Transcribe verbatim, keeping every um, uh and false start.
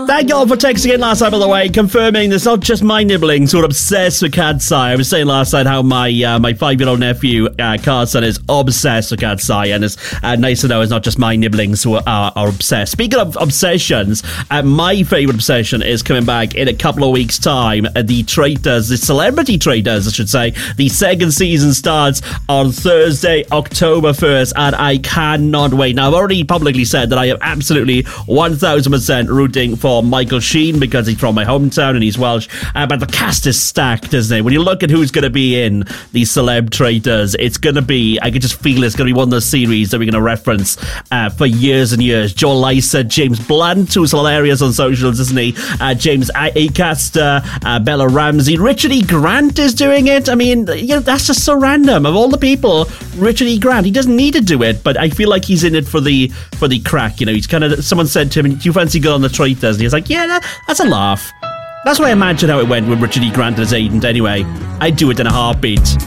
Thank you all for texting in last night, by the way, confirming it's not just my nibblings who are obsessed with Cat's Eye. I was saying last night how my uh, my five-year-old nephew, uh, Carson, is obsessed with Cat's Eye, and it's uh, nice to know it's not just my nibblings who are, are, are obsessed. Speaking of obsessions, uh, my favourite obsession is coming back in a couple of weeks' time. Uh, the Traitors, the Celebrity Traitors, I should say. The second season starts on Thursday, October first, and I cannot wait. Now, I've already publicly said that I am absolutely one thousand percent rooting for Michael Sheen because he's from my hometown and he's Welsh. Uh, but the cast is stacked, isn't it? When you look at who's going to be in the Celeb Traitors, it's going to be, I can just feel it's going to be one of those series that we're going to reference uh, for years and years. Joel Lycett, James Blunt, who's hilarious on socials, isn't he? Uh, James Acaster, uh, Bella Ramsey. Richard E. Grant is doing it. I mean, you know, that's just so random. Of all the people, Richard E. Grant, he doesn't need to do it, but I feel like he's in it for the for the crack. You know, he's kind of, someone said to him, do you fancy going on the Traitors? And he was like, yeah, that, that's a laugh. That's what I imagine how it went with Richard E. Grant as agent anyway. I'd do it in a heartbeat.